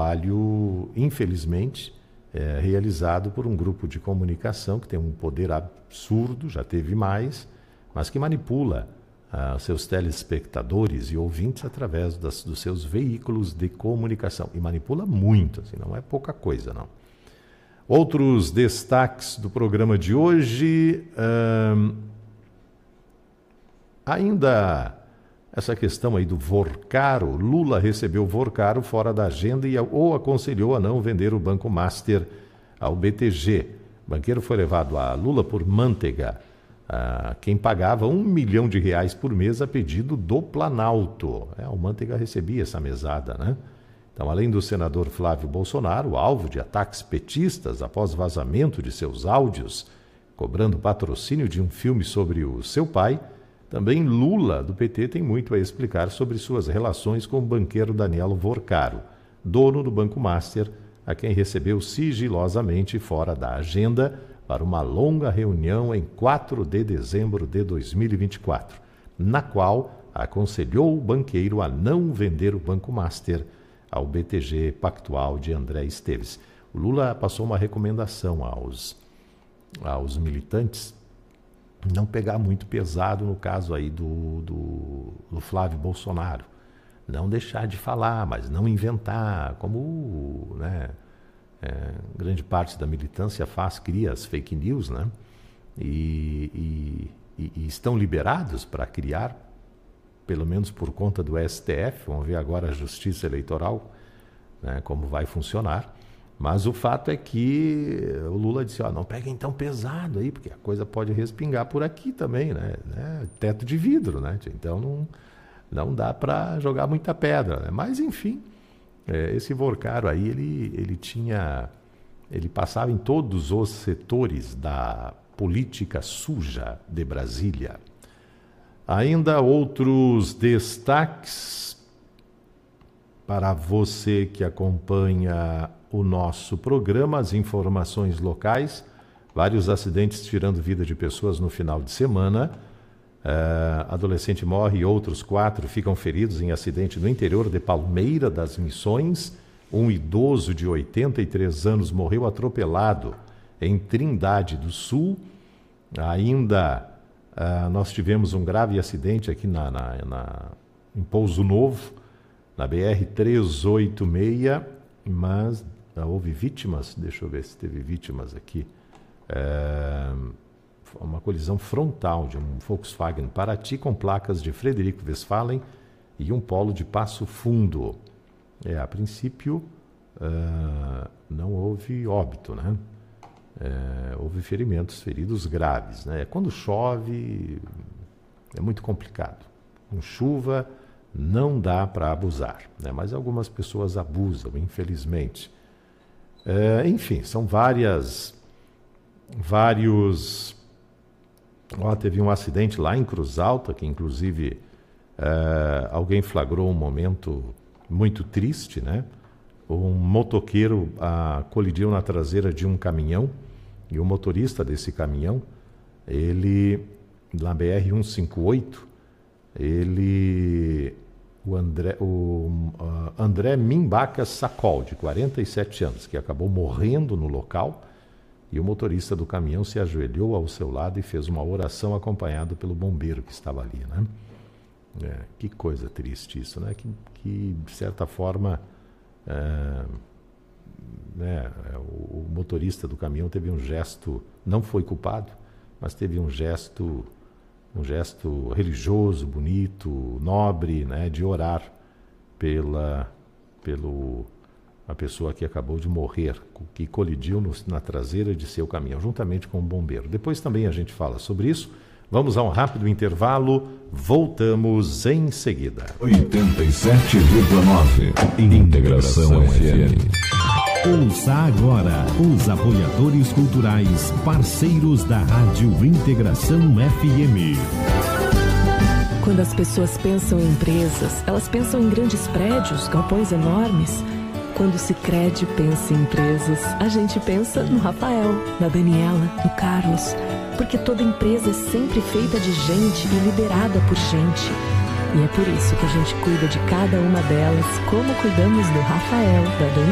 trabalho, infelizmente, realizado por um grupo de comunicação que tem um poder absurdo, já teve mais, mas que manipula seus telespectadores e ouvintes através dos seus veículos de comunicação. E manipula muito, assim, não é pouca coisa, não. Outros destaques do programa de hoje, ainda essa questão aí do Vorcaro. Lula recebeu o Vorcaro fora da agenda ou aconselhou a não vender o Banco Master ao BTG. O banqueiro foi levado a Lula por manteiga, quem pagava R$1 milhão por mês a pedido do Planalto. O Manteiga recebia essa mesada, né? Então, além do senador Flávio Bolsonaro, alvo de ataques petistas após vazamento de seus áudios, cobrando patrocínio de um filme sobre o seu pai, também Lula, do PT, tem muito a explicar sobre suas relações com o banqueiro Daniel Vorcaro, dono do Banco Master, a quem recebeu sigilosamente fora da agenda para uma longa reunião em 4 de dezembro de 2024, na qual aconselhou o banqueiro a não vender o Banco Master ao BTG Pactual de André Esteves. O Lula passou uma recomendação aos militantes não pegar muito pesado no caso aí do Flávio Bolsonaro. Não deixar de falar, mas não inventar, como grande parte da militância cria as fake news, né? E estão liberados para criar, pelo menos por conta do STF, vamos ver agora a Justiça Eleitoral, né, como vai funcionar. Mas o fato é que o Lula disse, não peguem tão pesado aí, porque a coisa pode respingar por aqui também, né? Teto de vidro, né? Então não dá para jogar muita pedra, né? Mas enfim, esse Vorcaro aí, ele passava em todos os setores da política suja de Brasília. Ainda outros destaques para você que acompanha o nosso programa, as informações locais, vários acidentes tirando vida de pessoas no final de semana. Adolescente morre e outros 4 ficam feridos em acidente no interior de Palmeira das Missões. Um idoso de 83 anos morreu atropelado em Trindade do Sul. Ainda nós tivemos um grave acidente aqui em Pouso Novo, na BR-386, mas houve vítimas. Deixa eu ver se teve vítimas aqui. Uma colisão frontal de um Volkswagen Paraty com placas de Frederico Westphalen e um Polo de Passo Fundo. A princípio, não houve óbito, né? Houve feridos graves, né? Quando chove, é muito complicado. Com chuva, não dá para abusar, né? Mas algumas pessoas abusam, infelizmente. Enfim, são vários... teve um acidente lá em Cruz Alta, que inclusive alguém flagrou um momento muito triste, né? Um motoqueiro colidiu na traseira de um caminhão e o motorista desse caminhão, ele, na BR-158, o André Mimbaca Sacol, de 47 anos, que acabou morrendo no local, e o motorista do caminhão se ajoelhou ao seu lado e fez uma oração acompanhado pelo bombeiro que estava ali, né? Que coisa triste isso, né? Que de certa forma, o motorista do caminhão teve um gesto, não foi culpado, mas teve um gesto religioso, bonito, nobre, né? De orar pela pessoa que acabou de morrer, que colidiu na traseira de seu caminhão, juntamente com o bombeiro. Depois também a gente fala sobre isso. Vamos a um rápido intervalo, voltamos em seguida. 87,9 Integração FM. Ouça agora os apoiadores culturais, parceiros da Rádio Integração FM. Quando as pessoas pensam em empresas, elas pensam em grandes prédios, galpões enormes. Quando o Sicredi pensa em empresas, a gente pensa no Rafael, na Daniela, no Carlos, porque toda empresa é sempre feita de gente e liderada por gente. E é por isso que a gente cuida de cada uma delas, como cuidamos do Rafael, da Daniela.